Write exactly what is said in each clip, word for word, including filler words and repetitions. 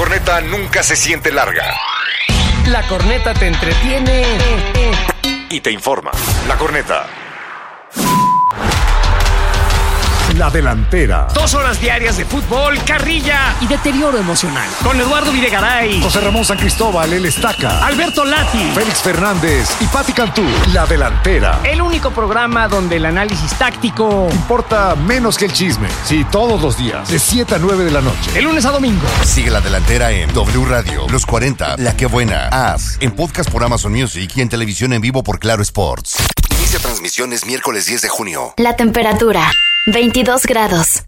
corneta nunca se siente larga. La corneta te entretiene y te informa. La corneta. La delantera. Dos horas diarias de fútbol, carrilla y deterioro emocional. Con Eduardo Videgaray, José Ramón San Cristóbal, el Estaca, Alberto Lati, Félix Fernández y Pati Cantú. La delantera. El único programa donde el análisis táctico importa menos que el chisme. Sí, todos los días, de siete a nueve de la noche. De lunes a domingo. Sigue La Delantera en W Radio, Los cuarenta, La Que Buena, As, en podcast por Amazon Music y en televisión en vivo por Claro Sports. Inicia transmisiones miércoles diez de junio. La temperatura, veintidós grados.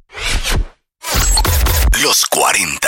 Los cuarenta.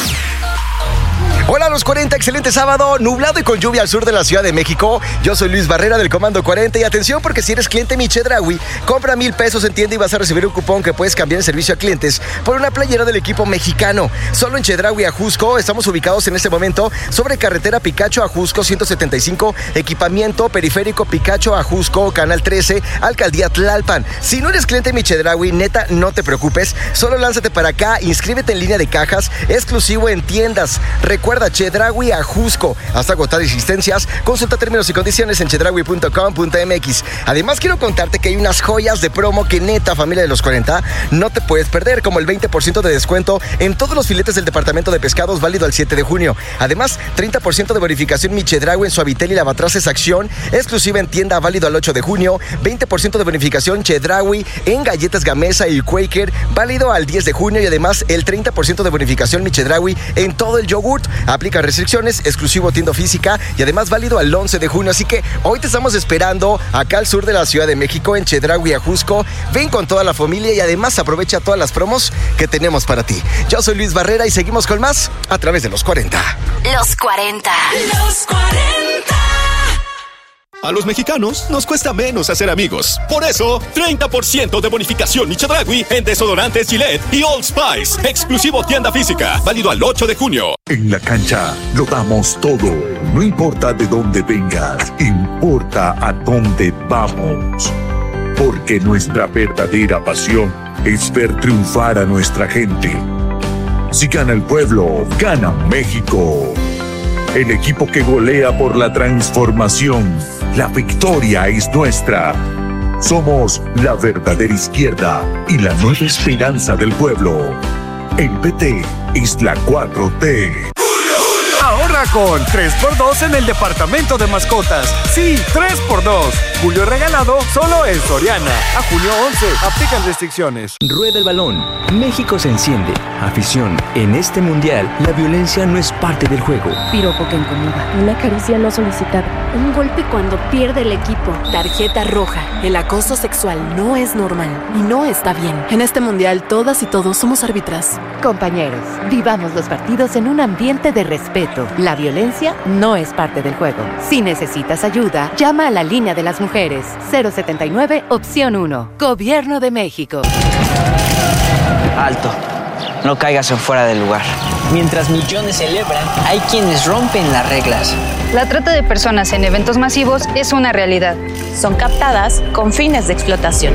Hola, los cuarenta, excelente sábado, nublado y con lluvia al sur de la Ciudad de México. Yo soy Luis Barrera del Comando cuarenta y atención porque si eres cliente Mi Chedraui, compra mil pesos en tienda y vas a recibir un cupón que puedes cambiar en servicio a clientes por una playera del equipo mexicano. Solo en Chedraui Ajusco, estamos ubicados en este momento sobre carretera Picacho Ajusco ciento setenta y cinco, equipamiento periférico Picacho Ajusco, Canal trece, Alcaldía Tlalpan. Si no eres cliente Mi Chedraui, neta, no te preocupes, solo lánzate para acá, inscríbete en línea de cajas, exclusivo en tiendas. Recuerda Chedraui Ajusco. Hasta agotar existencias. Consulta términos y condiciones en chedraui punto com punto m x. Además, quiero contarte que hay unas joyas de promo que neta, familia de los cuarenta, no te puedes perder, como el veinte por ciento de descuento en todos los filetes del departamento de pescados válido al siete de junio. Además, treinta por ciento de bonificación Mi Chedraui en Suavitel y Lavatraces Acción, exclusiva en tienda válido al ocho de junio. veinte por ciento de bonificación Chedraui en galletas Gamesa y Quaker, válido al diez de junio. Y además, el treinta por ciento de bonificación Mi Chedraui en todo el yogurt. Aplica restricciones, exclusivo tienda física y además válido al once de junio. Así que hoy te estamos esperando acá al sur de la Ciudad de México en Chedraui Ajusco. Ven con toda la familia y además aprovecha todas las promos que tenemos para ti. Yo soy Luis Barrera y seguimos con más a través de los cuarenta. Los cuarenta. Los cuarenta. A los mexicanos nos cuesta menos hacer amigos. Por eso, treinta por ciento de bonificación Mi Chedraui en desodorantes Gillette y Old Spice. Exclusivo tienda física. Válido al ocho de junio. En la cancha lo damos todo. No importa de dónde vengas, importa a dónde vamos. Porque nuestra verdadera pasión es ver triunfar a nuestra gente. Si gana el pueblo, gana México. El equipo que golea por la transformación. La victoria es nuestra. Somos la verdadera izquierda y la nueva esperanza del pueblo. El P T es la cuatro T. Ahorra con tres por dos en el departamento de mascotas. Sí, tres por dos. Julio regalado solo en Soriana. A junio once. Aplican restricciones. Rueda el balón. México se enciende. Afición. En este mundial, la violencia no es parte del juego. Piropo que incomoda. Una caricia no solicitada. Un golpe cuando pierde el equipo. Tarjeta roja. El acoso sexual no es normal y no está bien. En este mundial, todas y todos somos árbitras. Compañeros, vivamos los partidos en un ambiente de respeto. La violencia no es parte del juego. Si necesitas ayuda, llama a la línea de las mujeres. cero setenta y nueve, opción uno. Gobierno de México. Alto. No caigas en fuera del lugar. Mientras millones celebran, hay quienes rompen las reglas. La trata de personas en eventos masivos es una realidad. Son captadas con fines de explotación.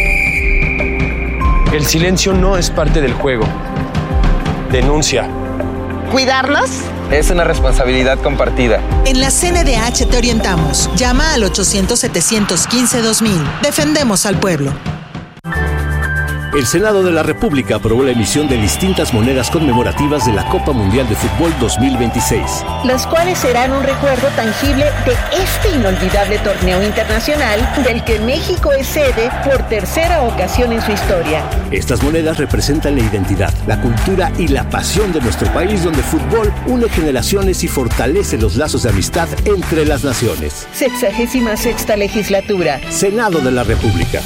El silencio no es parte del juego. Denuncia. ¿Cuidarlos? Es una responsabilidad compartida. En la C N D H te orientamos. Llama al ochocientos, setecientos quince, dos mil. Defendemos al pueblo. El Senado de la República aprobó la emisión de distintas monedas conmemorativas de la Copa Mundial de Fútbol dos mil veintiséis. Las cuales serán un recuerdo tangible de este inolvidable torneo internacional del que México es sede por tercera ocasión en su historia. Estas monedas representan la identidad, la cultura y la pasión de nuestro país, donde el fútbol une generaciones y fortalece los lazos de amistad entre las naciones. Sexagésima sexta legislatura. Senado de la República.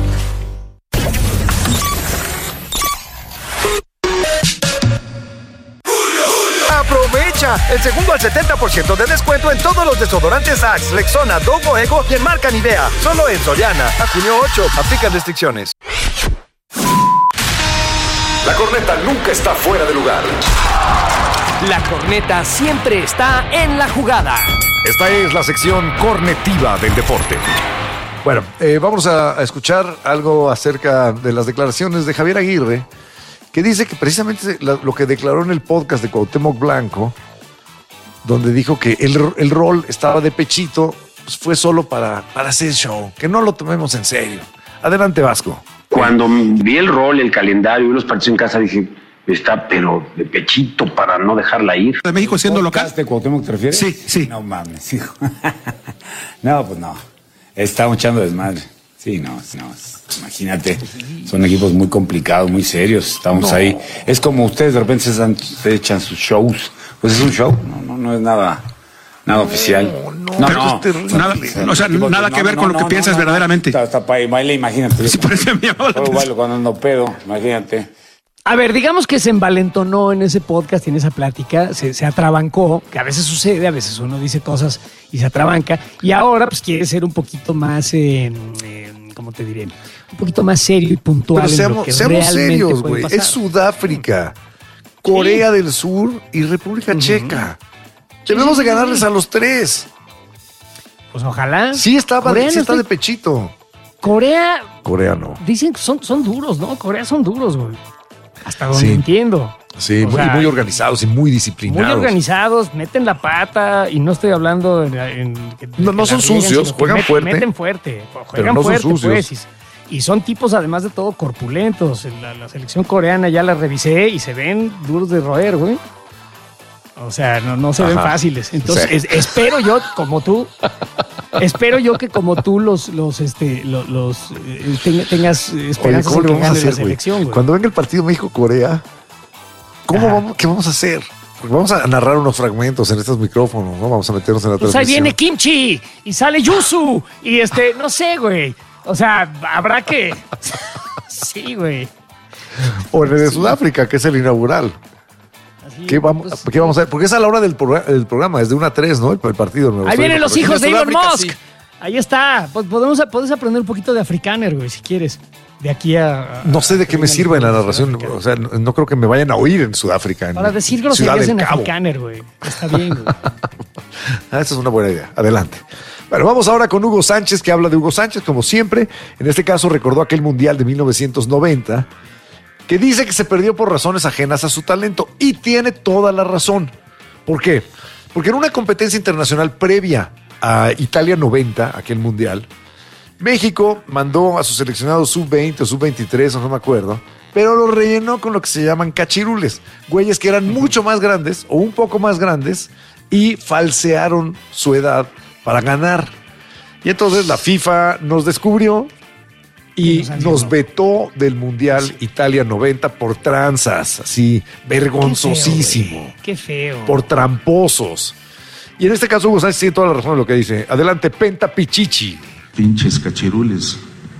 Aprovecha el segundo al setenta por ciento de descuento en todos los desodorantes Axe, Rexona, Dove, Ego y en marca Nivea. Solo en Soriana. A junio ocho. Aplican restricciones. La corneta nunca está fuera de lugar. La corneta siempre está en la jugada. Esta es la sección cornetiva del deporte. Bueno, eh, vamos a, a escuchar algo acerca de las declaraciones de Javier Aguirre, que dice que precisamente lo que declaró en el podcast de Cuauhtémoc Blanco, donde dijo que el, el rol estaba de pechito, pues fue solo para, para hacer show, que no lo tomemos en serio. Adelante, Vasco. Cuando vi el rol, el calendario y los partidos en casa, dije, está pero de pechito para no dejarla ir. ¿De México siendo local? ¿De Cuauhtémoc te refieres? Sí, sí. No mames, hijo. No, pues no. Estamos echando desmadre. Sí, no, no. Imagínate, son equipos muy complicados, muy serios. Estamos no. ahí. Es como ustedes de repente se, dan, se echan sus shows. Pues es un show, no, no, no es nada, nada oficial. No, no, no, no nada, o sea, nada que ver no, con lo que no, piensas no, verdaderamente. Hasta, hasta para baile, imagínate. Sí, por eso me llamaba la atención. Bailo cuando ando pedo, imagínate. A ver, digamos que se envalentonó en ese podcast y en esa plática, se, se atrabancó, que a veces sucede, a veces uno dice cosas y se atrabanca, y ahora pues quiere ser un poquito más, eh, eh, ¿cómo te diré? Un poquito más serio y puntual. Pero seamos, en lo que seamos serios, güey. Es Sudáfrica, Corea sí. del Sur y República uh-huh. Checa. Debemos sí, sí, de ganarles sí. a los tres. Pues ojalá. Sí, estaba, Corea sí no está estoy... de pechito. Corea... Corea no. Dicen que son, son duros, ¿no? Corea son duros, güey. Hasta donde sí. entiendo. Sí, muy, sea, muy organizados y muy disciplinados. Muy organizados, meten la pata y no estoy hablando en... en que, no no son riegan, sucios, juegan meten, fuerte. Meten fuerte, juegan pero no fuerte, son sucios. Pues, y, y son tipos, además de todo, corpulentos. La, la selección coreana ya la revisé y se ven duros de roer, güey. O sea, no, no se Ajá. ven fáciles. Entonces, sí. es, espero yo, como tú, espero yo que como tú los, los, este, los, los eh, ten, tengas esperanzas Oye, en que gane hacer, la selección, güey. Cuando venga el partido México-Corea, ¿cómo vamos, ¿qué vamos a hacer? Porque vamos a narrar unos fragmentos en estos micrófonos, ¿no? Vamos a meternos en la pues transmisión. Ahí viene Kimchi y sale Yusu y este, no sé, güey. O sea, habrá que... sí, güey. O en el de Sudáfrica, que es el inaugural. Así, ¿Qué, vamos, pues, ¿Qué vamos a ver? Porque es a la hora del, programa, del programa, es de una a tres, ¿no? El, el partido. Nuevo. Ahí vienen los hijos de Elon Musk. Sí. Ahí está. Pues podemos, puedes aprender un poquito de afrikaner, güey, si quieres. De aquí a... a no sé de qué me sirva en la narración. O sea, no, no creo que me vayan a oír en Sudáfrica. En Para decir groserías en afrikaner, güey. Está bien, güey. ah, esa es una buena idea. Adelante. Bueno, vamos ahora con Hugo Sánchez, que habla de Hugo Sánchez, como siempre. En este caso recordó aquel Mundial de mil novecientos noventa, que dice que se perdió por razones ajenas a su talento. Y tiene toda la razón. ¿Por qué? Porque en una competencia internacional previa a Italia noventa, aquel Mundial, México mandó a sus seleccionados sub veinte o sub veintitrés, o no me acuerdo, pero lo rellenó con lo que se llaman cachirules, güeyes que eran mucho más grandes o un poco más grandes y falsearon su edad para ganar. Y entonces la FIFA nos descubrió y nos vetó del Mundial Italia noventa por tranzas, así, vergonzosísimo. Qué feo. Qué feo. Por tramposos. Y en este caso Hugo Sánchez tiene toda la razón en lo que dice. Adelante, Penta Pichichi. Pinches cachirules.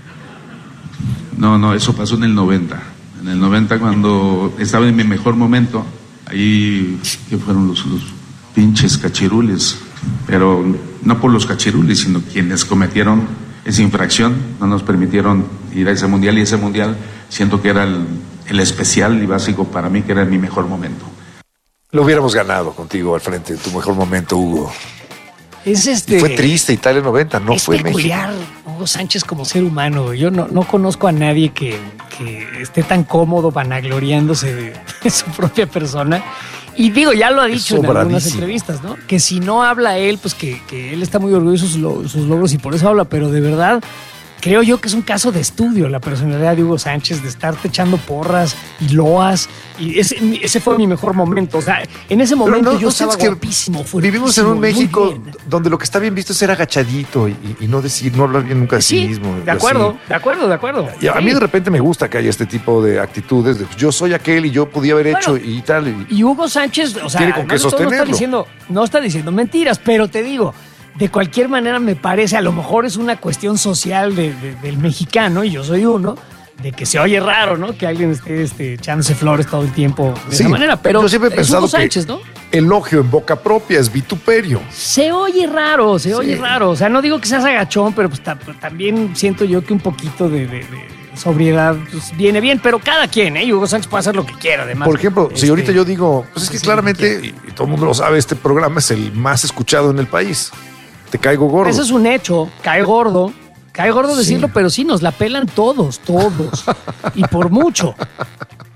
No, no, eso pasó en el noventa. En el noventa, cuando estaba en mi mejor momento, ahí que fueron los, los pinches cachirules. Pero no por los cachirules, sino quienes cometieron esa infracción, no nos permitieron ir a ese mundial. Y ese mundial siento que era el, el especial y básico para mí, que era mi mejor momento. Lo hubiéramos ganado contigo al frente en tu mejor momento, Hugo. Es este, y fue triste Italia noventa, no es fue peculiar México. Hugo Sánchez como ser humano. Yo no, no conozco a nadie que, que esté tan cómodo vanagloriándose de, de su propia persona. Y digo, ya lo ha dicho en algunas entrevistas, ¿no? Que si no habla él, pues que, que él está muy orgulloso de sus, lo, sus logros y por eso habla, pero de verdad... Creo yo que es un caso de estudio la personalidad de Hugo Sánchez, de estarte echando porras y loas. Y ese, ese fue mi mejor momento. O sea, en ese momento no, yo no estaba guapísimo. Vivimos en un México donde lo que está bien visto es ser agachadito y, y no decir, no hablar bien nunca de sí, sí mismo. De acuerdo, así. de acuerdo, de acuerdo. Y a sí. mí de repente me gusta que haya este tipo de actitudes. De, yo soy aquel y yo podía haber bueno, hecho y tal. Y, y Hugo Sánchez, o sea, tiene con qué sostenerlo. No está diciendo, no está diciendo mentiras, pero te digo... De cualquier manera me parece, a lo mejor es una cuestión social de, de, del mexicano, y yo soy uno, de que se oye raro, ¿no? Que alguien esté este, echándose flores todo el tiempo de sí, esa manera. Pero yo siempre he pensado Sánchez, que ¿no? elogio en boca propia es vituperio. Se oye raro, se sí. oye raro. O sea, no digo que seas agachón, pero pues ta, también siento yo que un poquito de... de, de sobriedad pues, viene bien, pero cada quien, ¿eh? Hugo Sánchez puede hacer lo que quiera, además. Por ejemplo, este, si ahorita yo digo, pues es que sí, claramente, y, y todo el mundo lo sabe, este programa es el más escuchado en el país. Te caigo gordo. Eso es un hecho, cae gordo. Cae gordo decirlo, sí. pero sí, nos la pelan todos, todos. Y por mucho.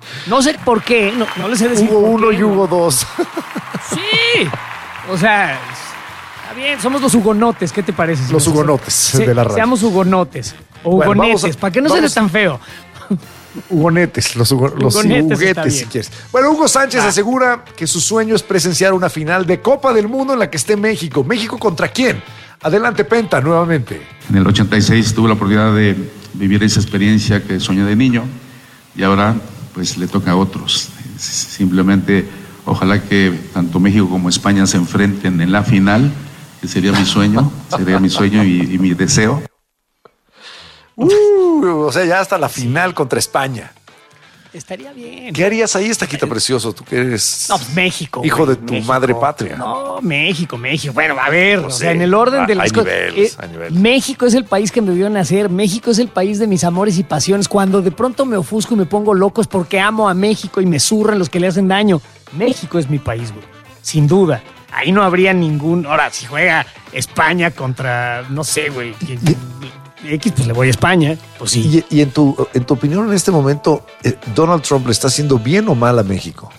No sé por qué, no, no les sé decir. Hugo uno y no. Hugo dos. Sí. O sea, está bien, somos los hugonotes. ¿Qué te parece? Si los hugonotes se, de la radio. Seamos hugonotes. O bueno, hugonetes, para que no suene tan feo. Hugonetes, los, hugo, los huguetes, si quieres. Bueno, Hugo Sánchez ah. asegura que su sueño es presenciar una final de Copa del Mundo en la que esté México. ¿México contra quién? Adelante, Penta, nuevamente. En el ochenta y seis tuve la oportunidad de vivir esa experiencia que soñé de niño y ahora pues le toca a otros. Simplemente ojalá que tanto México como España se enfrenten en la final, que sería mi sueño, sería mi sueño y, y mi deseo. Uh, o sea, ya hasta la final contra España. Estaría bien. ¿Qué harías ahí, Estaquito Precioso? Tú que eres no, pues México, hijo güey, de tu México. madre patria. No, México, México. Bueno, a ver, pues o sea, sí, en el orden de las cosas. Niveles, eh, hay niveles. México es el país que me vio nacer. México es el país de mis amores y pasiones. Cuando de pronto me ofusco y me pongo loco es porque amo a México y me zurran los que le hacen daño. México es mi país, güey. Sin duda. Ahí no habría ningún. Ahora, si juega España contra, no sé, güey. X, pues le voy a España, pues sí. Y, y en, tu, en tu opinión, en este momento, eh, ¿Donald Trump le está haciendo bien o mal a México?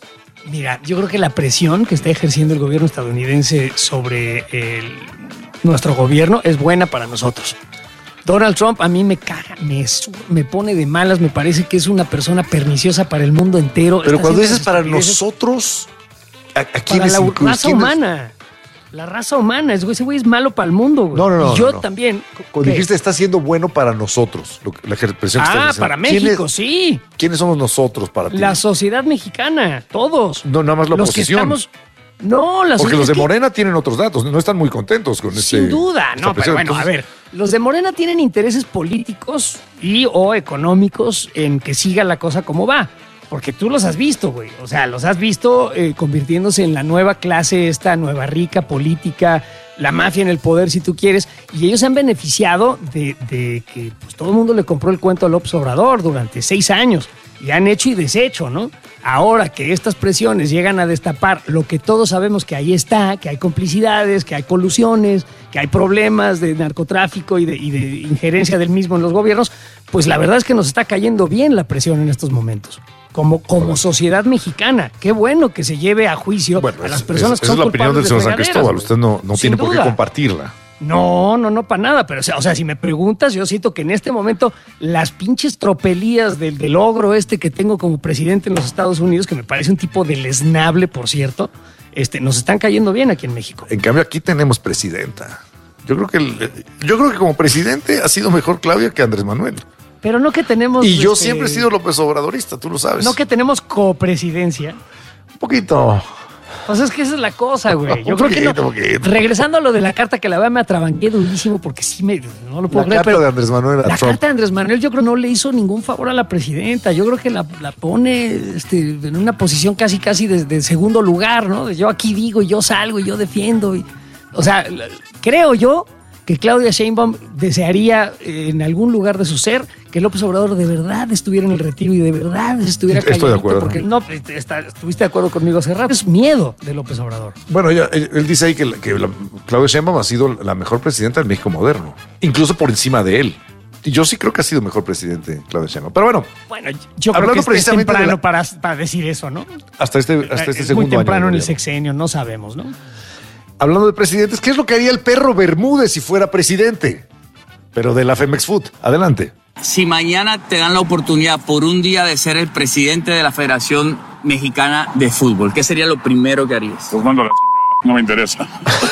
Mira, yo creo que la presión que está ejerciendo el gobierno estadounidense sobre el, nuestro gobierno es buena para nosotros. Donald Trump a mí me caga, me, me pone de malas, me parece que es una persona perniciosa para el mundo entero. Pero está cuando dices para nosotros, ¿a, a quiénes para la incluyes? raza humana. La raza humana, ese güey es malo para el mundo, güey. No, no, no. Y yo no, no. también. Cuando dijiste está siendo bueno para nosotros, lo, la expresión que Ah, está para México, sí. ¿Quiénes somos nosotros para ti? La sociedad mexicana, todos. No, nada más la los oposición. Que estamos, no, la Porque los de que, Morena tienen otros datos, no están muy contentos con sin este. Sin duda, no, pero bueno, Entonces, a ver, los de Morena tienen intereses políticos y o económicos en que siga la cosa como va. Porque tú los has visto, güey. O sea, los has visto eh, convirtiéndose en la nueva clase, esta nueva rica política, la mafia en el poder, si tú quieres. Y ellos se han beneficiado de, de que pues, todo el mundo le compró el cuento a López Obrador durante seis años. Y han hecho y deshecho, ¿no? Ahora que estas presiones llegan a destapar lo que todos sabemos que ahí está, que hay complicidades, que hay colusiones, que hay problemas de narcotráfico y de, y de injerencia del mismo en los gobiernos, pues la verdad es que nos está cayendo bien la presión en estos momentos. Como, como sociedad mexicana. Qué bueno que se lleve a juicio bueno, a las es, personas es, que son Esa es la opinión del señor San Cristóbal. Usted no, no tiene por qué compartirla. No, no, no, para nada. Pero, o sea, o sea, si me preguntas, yo siento que en este momento las pinches tropelías del, del ogro este que tengo como presidente en los Estados Unidos, que me parece un tipo deleznable, por cierto, este, nos están cayendo bien aquí en México. En cambio, aquí tenemos presidenta. Yo creo que, el, yo creo que como presidente ha sido mejor Claudia que Andrés Manuel. Pero no que tenemos... Y yo este, siempre he sido López Obradorista, tú lo sabes. No que tenemos copresidencia. Un poquito. Pues es que esa es la cosa, güey. Yo un creo poquito, que no. Poquito. Regresando a lo de la carta que la verdad me atrabanqué durísimo porque sí me... No lo puedo la creer, carta pero de Andrés Manuel a La Trump. carta de Andrés Manuel yo creo no le hizo ningún favor a la presidenta. Yo creo que la, la pone este, en una posición casi casi de, de segundo lugar, ¿no? Yo aquí digo y yo salgo y yo defiendo. Y, o sea, creo yo que Claudia Sheinbaum desearía eh, en algún lugar de su ser que López Obrador de verdad estuviera en el retiro y de verdad estuviera calladito. Estoy de acuerdo. Porque no, está, estuviste de acuerdo conmigo hace rato. Es miedo de López Obrador. Bueno, ella, él, él dice ahí que, la, que la, Claudia Sheinbaum ha sido la mejor presidenta del México moderno, incluso por encima de él. Y yo sí creo que ha sido mejor presidente Claudia Sheinbaum. Pero bueno, bueno yo creo que es, es temprano la, para, para decir eso, ¿no? Hasta este, hasta este es segundo muy temprano año, en el sexenio, no sabemos, ¿no? Hablando de presidentes, ¿qué es lo que haría el perro Bermúdez si fuera presidente? Pero de la Femex Food. Adelante. Si mañana te dan la oportunidad por un día de ser el presidente de la Federación Mexicana de Fútbol, ¿qué sería lo primero que harías? Pues mando la chingada, no me interesa.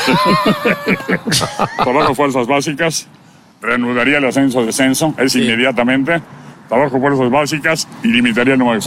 Trabajo fuerzas básicas, reanudaría el ascenso-descenso, es sí. inmediatamente. Trabajo fuerzas básicas y limitaría el número de